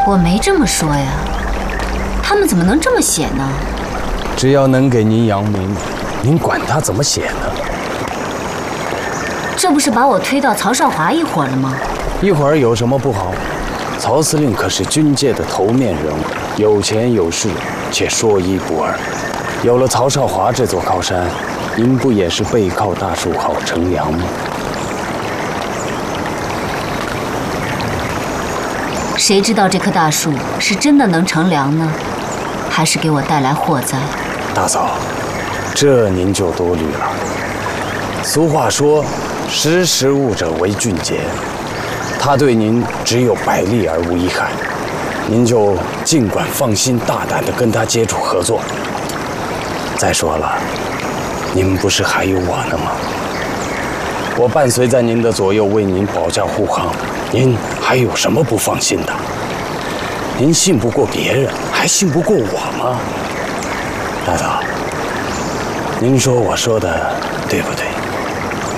我没这么说呀，他们怎么能这么写呢？ 只要能给您扬名，您管他怎么写呢？ 这不是把我推到曹少华一伙了吗？ 一会儿有什么不好？曹司令可是军界的头面人物，有钱有势，且说一不二。有了曹少华这座靠山，您不也是背靠大树好乘凉吗？ 谁知道这棵大树是真的能乘凉呢，还是给我带来祸灾？ 大嫂，这您就多虑了。俗话说，识时务者为俊杰。他对您只有百利而无一害，您就尽管放心大胆地跟他接触合作。再说了，您不是还有我呢吗？我伴随在您的左右，为您保驾护航，您还有什么不放心的？您信不过别人，还信不过我吗？大嫂，您说我说的对不对？